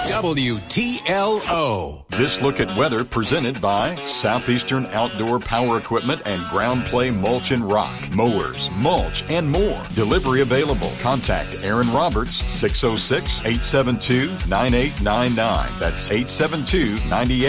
WTLO. This look at weather presented by Southeastern Outdoor Power Equipment and Ground Play Mulch and Rock. Mowers, mulch, and more. Delivery available. Contact Aaron Roberts, 606-872-9899. That's 872-9899.